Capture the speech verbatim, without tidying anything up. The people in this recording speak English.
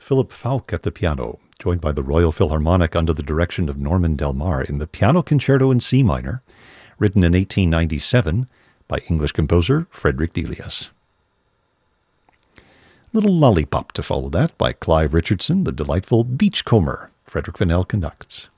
Philip Falk at the piano, joined by the Royal Philharmonic under the direction of Norman Del Mar in the Piano Concerto in C minor, written in eighteen ninety-seven by English composer Frederick Delius. Little Lollipop to follow that by Clive Richardson, the delightful Beachcomber, Frederick Fennell conducts.